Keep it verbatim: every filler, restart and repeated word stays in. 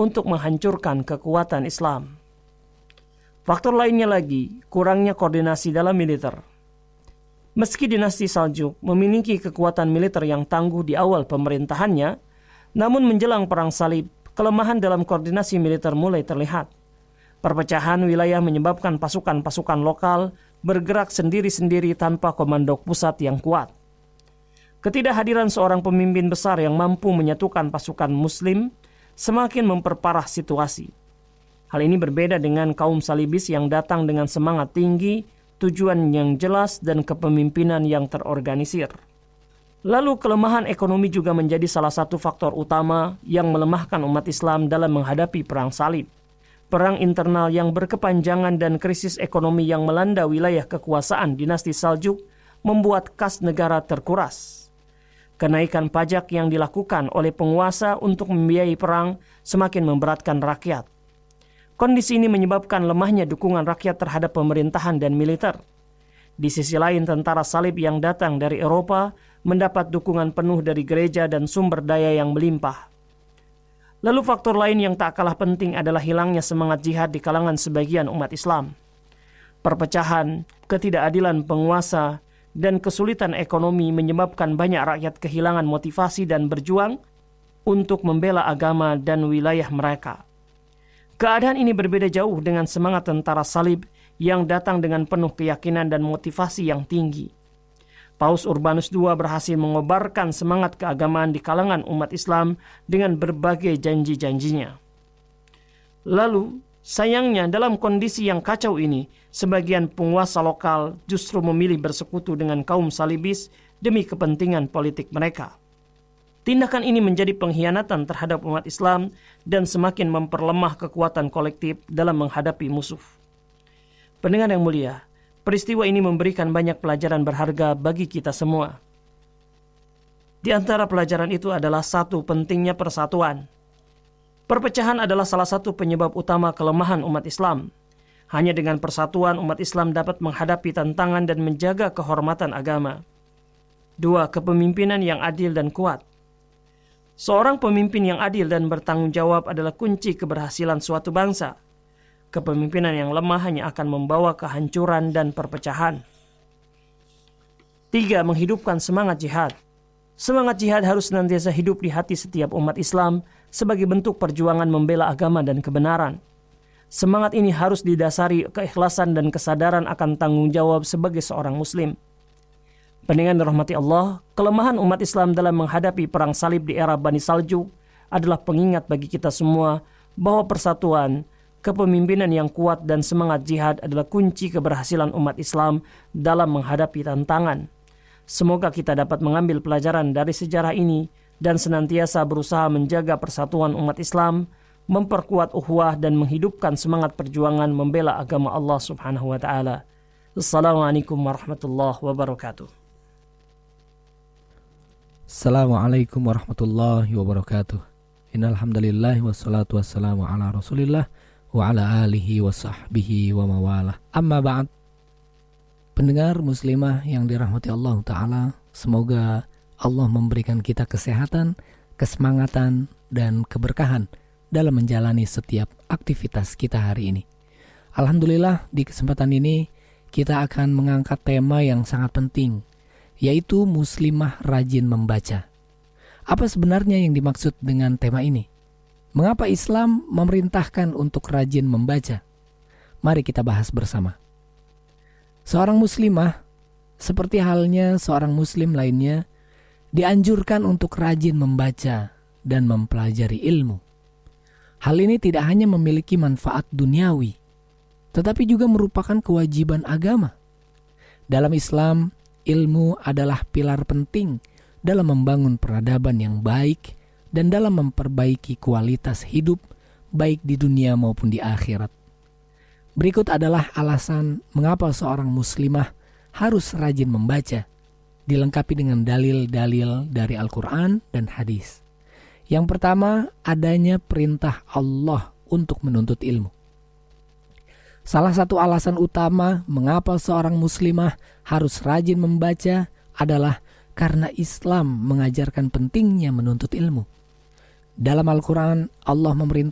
untuk menghancurkan kekuatan Islam. Faktor lainnya lagi, kurangnya koordinasi dalam militer. Meski dinasti Saljuk memiliki kekuatan militer yang tangguh di awal pemerintahannya, namun menjelang Perang Salib, kelemahan dalam koordinasi militer mulai terlihat. Perpecahan wilayah menyebabkan pasukan-pasukan lokal bergerak sendiri-sendiri tanpa komando pusat yang kuat. Ketidakhadiran seorang pemimpin besar yang mampu menyatukan pasukan Muslim semakin memperparah situasi. Hal ini berbeda dengan kaum salibis yang datang dengan semangat tinggi, tujuan yang jelas, dan kepemimpinan yang terorganisir. Lalu kelemahan ekonomi juga menjadi salah satu faktor utama yang melemahkan umat Islam dalam menghadapi Perang Salib. Perang internal yang berkepanjangan dan krisis ekonomi yang melanda wilayah kekuasaan dinasti Saljuk membuat kas negara terkuras. Kenaikan pajak yang dilakukan oleh penguasa untuk membiayai perang semakin memberatkan rakyat. Kondisi ini menyebabkan lemahnya dukungan rakyat terhadap pemerintahan dan militer. Di sisi lain, tentara salib yang datang dari Eropa mendapat dukungan penuh dari gereja dan sumber daya yang melimpah. Lalu faktor lain yang tak kalah penting adalah hilangnya semangat jihad di kalangan sebagian umat Islam. Perpecahan, ketidakadilan penguasa, dan kesulitan ekonomi menyebabkan banyak rakyat kehilangan motivasi dan berjuang untuk membela agama dan wilayah mereka. Keadaan ini berbeda jauh dengan semangat tentara salib yang datang dengan penuh keyakinan dan motivasi yang tinggi. Paus Urbanus kedua berhasil mengobarkan semangat keagamaan di kalangan umat Islam dengan berbagai janji-janjinya. Lalu, sayangnya dalam kondisi yang kacau ini, sebagian penguasa lokal justru memilih bersekutu dengan kaum salibis demi kepentingan politik mereka. Tindakan ini menjadi pengkhianatan terhadap umat Islam dan semakin memperlemah kekuatan kolektif dalam menghadapi musuh. Pendengar yang mulia, peristiwa ini memberikan banyak pelajaran berharga bagi kita semua. Di antara pelajaran itu adalah satu, pentingnya persatuan. Perpecahan adalah salah satu penyebab utama kelemahan umat Islam. Hanya dengan persatuan umat Islam dapat menghadapi tantangan dan menjaga kehormatan agama. Dua, kepemimpinan yang adil dan kuat. Seorang pemimpin yang adil dan bertanggung jawab adalah kunci keberhasilan suatu bangsa. Kepemimpinan yang lemah hanya akan membawa kehancuran dan perpecahan. Tiga, menghidupkan semangat jihad. Semangat jihad harus senantiasa hidup di hati setiap umat Islam sebagai bentuk perjuangan membela agama dan kebenaran. Semangat ini harus didasari keikhlasan dan kesadaran akan tanggung jawab sebagai seorang Muslim. Pendengar dirahmati Allah, kelemahan umat Islam dalam menghadapi perang salib di era Bani Saljuk adalah pengingat bagi kita semua bahwa persatuan, kepemimpinan yang kuat, dan semangat jihad adalah kunci keberhasilan umat Islam dalam menghadapi tantangan. Semoga kita dapat mengambil pelajaran dari sejarah ini dan senantiasa berusaha menjaga persatuan umat Islam, memperkuat ukhuwah dan menghidupkan semangat perjuangan membela agama Allah Subhanahu wa taala. Assalamualaikum warahmatullahi wabarakatuh. Assalamualaikum warahmatullahi wabarakatuh. Innal hamdalillah wassalatu wassalamu ala Rasulillah wa ala alihi wa sahbihi wa mawalah. Amma ba'd. Pendengar muslimah yang dirahmati Allah taala, semoga Allah memberikan kita kesehatan, kesemangatan, dan keberkahan dalam menjalani setiap aktivitas kita hari ini. Alhamdulillah, di kesempatan ini kita akan mengangkat tema yang sangat penting, yaitu muslimah rajin membaca. Apa sebenarnya yang dimaksud dengan tema ini? Mengapa Islam memerintahkan untuk rajin membaca? Mari kita bahas bersama. Seorang muslimah, seperti halnya seorang muslim lainnya, dianjurkan untuk rajin membaca dan mempelajari ilmu. Hal ini tidak hanya memiliki manfaat duniawi, tetapi juga merupakan kewajiban agama. Dalam Islam, ilmu adalah pilar penting dalam membangun peradaban yang baik dan dalam memperbaiki kualitas hidup baik di dunia maupun di akhirat. Berikut adalah alasan mengapa seorang muslimah harus rajin membaca, dilengkapi dengan dalil-dalil dari Al-Quran dan hadis. Yang pertama, adanya perintah Allah untuk menuntut ilmu. Salah satu alasan utama mengapa seorang muslimah harus rajin membaca adalah karena Islam mengajarkan pentingnya menuntut ilmu. Dalam Al-Quran, Allah